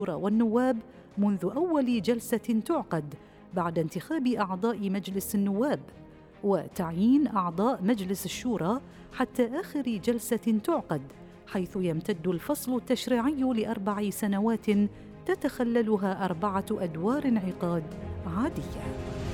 والنواب منذ أول جلسة تعقد بعد انتخاب أعضاء مجلس النواب، وتعيين أعضاء مجلس الشورى حتى آخر جلسة تعقد، حيث يمتد الفصل التشريعي ل4 سنوات تتخللها 4 أدوار انعقاد عادية.